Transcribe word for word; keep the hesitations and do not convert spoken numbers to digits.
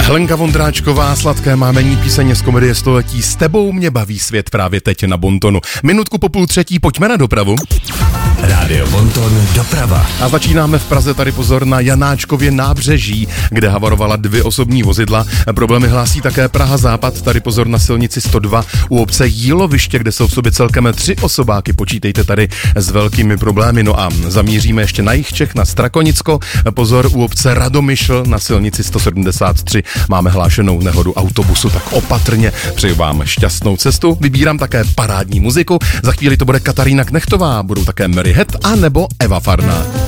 Helenka Vondráčková, Sladké mámení, píseň z komedie století S tebou mě baví svět právě teď na Bontonu. Minutku po půl třetí, pojďme na dopravu. Rádio Bonton doprava. A začínáme v Praze, tady pozor na Janáčkově nábřeží, kde havarovala dvě osobní vozidla. Problémy hlásí také Praha Západ, tady pozor na silnici sto dva u obce Jíloviště, kde jsou v sobě celkem tři osobáky, počítejte tady s velkými problémy. No a zamíříme ještě na jih Čech, na Strakonicko, pozor u obce Radomyšl na silnici sto sedmdesát tři. Máme hlášenou nehodu autobusu, tak opatrně, přeju vám šťastnou cestu. Vybírám také parádní muziku, za chvíli to bude Katarína Knechtová, budou také Mary Het a nebo Eva Farná.